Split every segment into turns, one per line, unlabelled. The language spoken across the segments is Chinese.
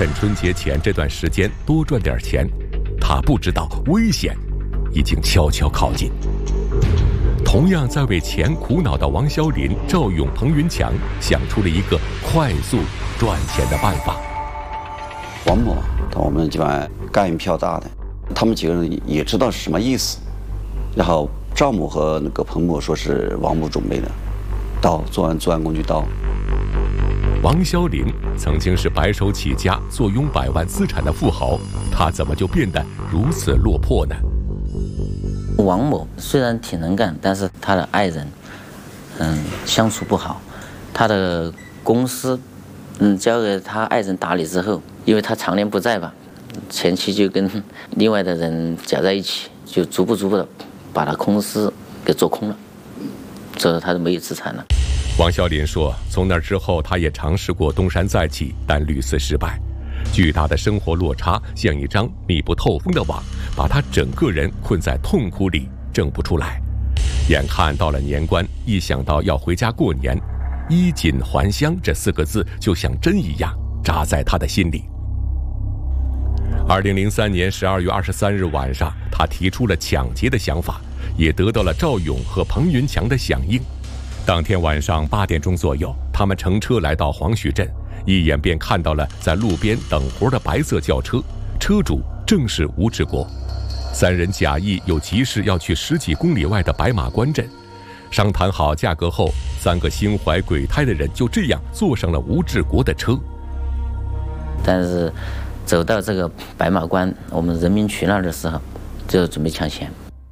趁春节前这段时间多赚点钱，他不知道危险已经悄悄靠近。同样在为钱苦恼的王肖林、赵勇、彭云强想出了一个快速赚钱的办法。
王某，我们基本上干一票大的，他们几个人也知道是什么意思。然后赵某和那个彭某说是王某准备的刀，作案工具刀。
王肖林曾经是白手起家、坐拥100万资产的富豪，他怎么就变得如此落魄呢？
王某虽然挺能干，但是他的爱人，相处不好。他的公司，交给他爱人打理之后，因为他常年不在吧，前期就跟另外的人搅在一起，就逐步的把他公司给做空了，这他就没有资产了。
王肖林说，从那之后他也尝试过东山再起，但屡次失败。巨大的生活落差像一张密不透风的网，把他整个人困在痛苦里，挣不出来。眼看到了年关，一想到要回家过年，衣锦还乡这4个字就像针一样扎在他的心里。2003年12月23日晚上，他提出了抢劫的想法，也得到了赵勇和彭云强的响应。当天晚上8点钟左右，他们乘车来到黄徐镇，一眼便看到了在路边等活的白色轿车，车主正是吴志国。3人假意有急事要去10几公里外的白马关镇，商谈好价格后，3个心怀鬼胎的人就这样坐上了吴志国的车。
但是走到这个白马关我们人民群那儿的时候，就准备抢钱。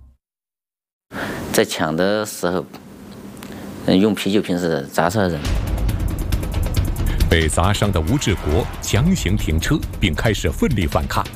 在抢的时候，用啤酒瓶子砸伤人。
被砸伤的吴志国强行停车，并开始奋力反抗，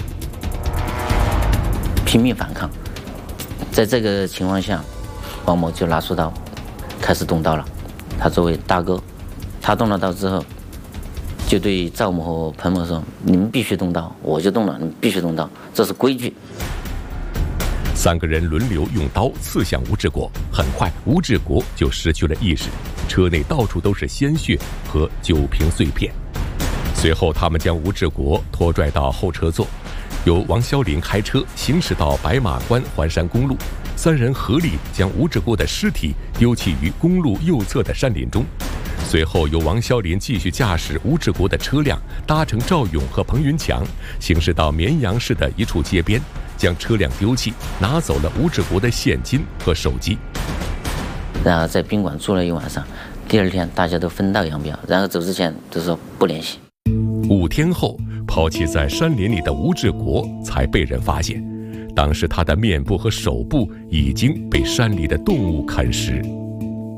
拼命反抗。在这个情况下，王某就拿出刀，开始动刀了。他作为大哥，他动了刀之后，就对赵某和彭某说：“你们必须动刀，我就动了，你们必须动刀，这是规矩。
”3个人轮流用刀刺向吴志国，很快吴志国就失去了意识，车内到处都是鲜血和酒瓶碎片。随后他们将吴志国拖拽到后车座，由王肖林开车行驶到白马关环山公路，3人合力将吴志国的尸体丢弃于公路右侧的山林中。随后由王肖林继续驾驶吴志国的车辆，搭乘赵勇和彭云强，行驶到绵阳市的一处街边，将车辆丢弃，拿走了吴志国的现金和手机。
然后在宾馆住了一晚上，第2天大家都分道扬镳，然后走之前都说不联系。
5天后，抛弃在山林里的吴志国才被人发现，当时他的面部和手部已经被山里的动物啃食。